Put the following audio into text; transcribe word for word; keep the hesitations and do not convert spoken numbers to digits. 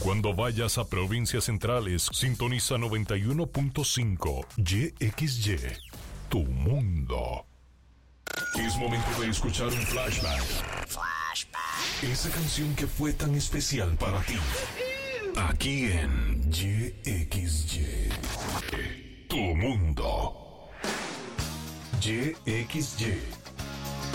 Cuando vayas a provincias centrales, sintoniza noventa y uno punto cinco Y X Y, tu mundo. Es momento de escuchar un flashback. Flashback. Esa canción que fue tan especial para ti. Aquí en Y X Y, tu mundo. Y X Y.